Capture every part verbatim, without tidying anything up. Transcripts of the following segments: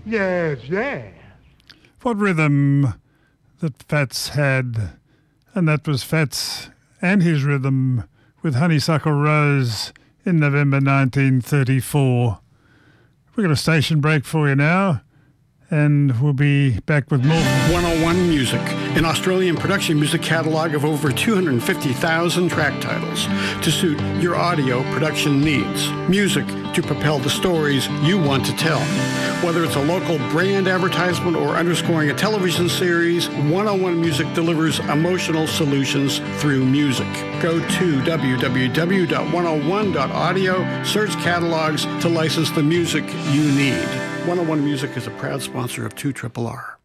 Yes, yeah. What rhythm that Fats had, and that was Fats and his rhythm with Honeysuckle Rose in November nineteen thirty-four. We've got a station break for you now, and we'll be back with more. one oh one Music, an Australian production music catalogue of over two hundred fifty thousand track titles to suit your audio production needs. Music to propel the stories you want to tell. Whether it's a local brand advertisement or underscoring a television series, one oh one Music delivers emotional solutions through music. Go to w w w dot one oh one dot audio, search catalogs to license the music you need. one oh one Music is a proud sponsor of two R R R.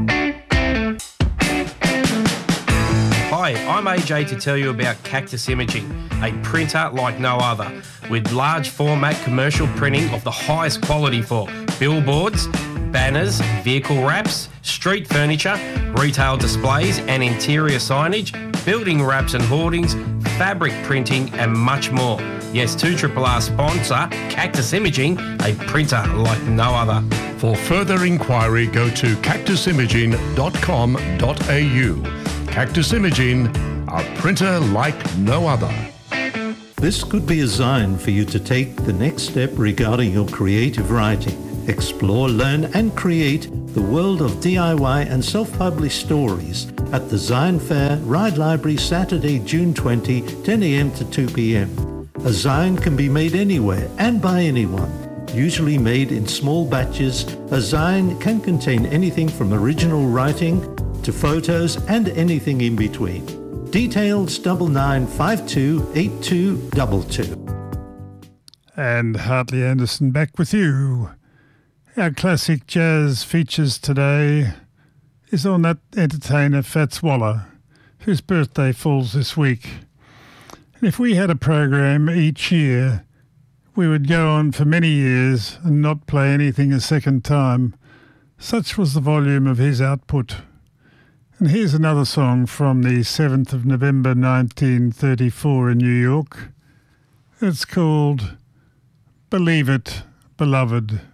Hi, I'm A J to tell you about Cactus Imaging, a printer like no other, with large format commercial printing of the highest quality for billboards, banners, vehicle wraps, street furniture, retail displays and interior signage, building wraps and hoardings, fabric printing and much more. Yes, two R R R sponsor, Cactus Imaging, a printer like no other. For further inquiry, go to cactus imaging dot com dot a u. Cactus Imaging, a printer like no other. This could be a sign for you to take the next step regarding your creative writing. Explore, learn and create the world of D I Y and self-published stories at the Zion Fair, Ride Library, Saturday, June twentieth, ten a m to two p m. A Zion can be made anywhere and by anyone. Usually made in small batches, a Zion can contain anything from original writing to photos and anything in between. Details double nine five two eight two double two. And Hartley Anderson back with you. Our classic jazz features today is on that entertainer Fats Waller, whose birthday falls this week. And if we had a program each year, we would go on for many years and not play anything a second time. Such was the volume of his output. And here's another song from the seventh of November nineteen thirty-four in New York. It's called Believe It, Beloved.